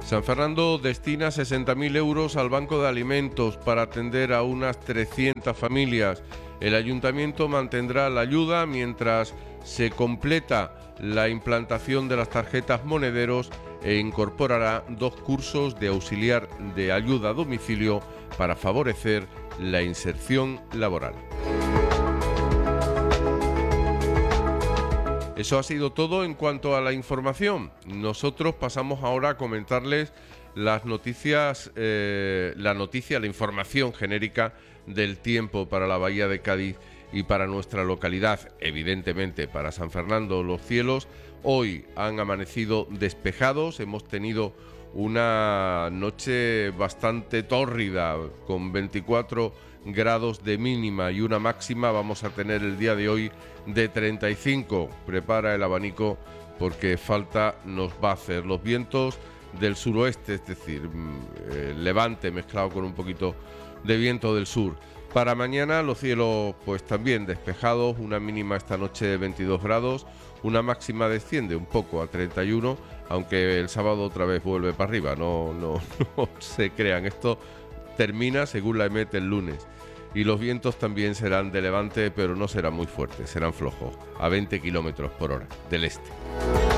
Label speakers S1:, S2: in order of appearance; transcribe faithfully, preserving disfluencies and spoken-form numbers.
S1: San Fernando destina sesenta mil euros al Banco de Alimentos para atender a unas trescientas familias. El ayuntamiento mantendrá la ayuda mientras se completa la implantación de las tarjetas monederos e incorporará dos cursos de auxiliar de ayuda a domicilio para favorecer la inserción laboral. Eso ha sido todo en cuanto a la información. Nosotros pasamos ahora a comentarles las noticias, eh, la noticia, la información genérica del tiempo para la Bahía de Cádiz y para nuestra localidad, evidentemente para San Fernando. Los cielos hoy han amanecido despejados, hemos tenido una noche bastante tórrida con veinticuatro grados de mínima y una máxima vamos a tener el día de hoy de treinta y cinco. Prepara el abanico porque falta nos va a hacer. Los vientos del suroeste, es decir, el levante mezclado con un poquito de viento del sur. Para mañana los cielos pues también despejados, una mínima esta noche de veintidós grados, una máxima desciende un poco a treinta y uno, aunque el sábado otra vez vuelve para arriba, no, no, no se crean, esto termina según la EMET el lunes. Y los vientos también serán de levante, pero no serán muy fuertes, serán flojos, a veinte kilómetros por hora del este.